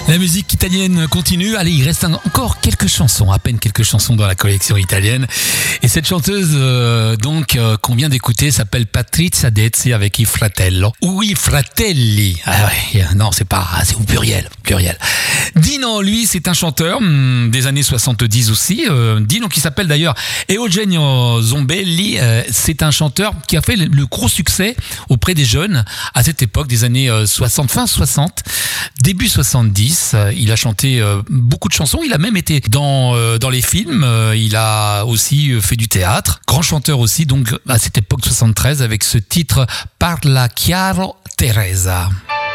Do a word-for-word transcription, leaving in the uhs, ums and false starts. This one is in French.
La musique italienne continue. Allez, il reste un, encore quelques chansons, à peine quelques chansons dans la collection italienne. Et cette chanteuse, euh, donc, euh, qu'on vient d'écouter, s'appelle Patrizia Dezzi avec I Fratello. Ou I Fratelli. Ah ouais, non, c'est pas, c'est au pluriel, pluriel. Dino, lui, c'est un chanteur hum, des années soixante-dix aussi. Euh, Dino, qui s'appelle d'ailleurs Eugenio Zombelli, euh, c'est un chanteur qui a fait le, le gros succès auprès des jeunes à cette époque des années euh, soixante, fin soixante, début soixante-dix. Il a chanté euh, beaucoup de chansons. Il a même été dans euh, dans les films. Euh, il a aussi fait du théâtre. Grand chanteur aussi. Donc à cette époque soixante-treize avec ce titre Parla Chiaro Teresa.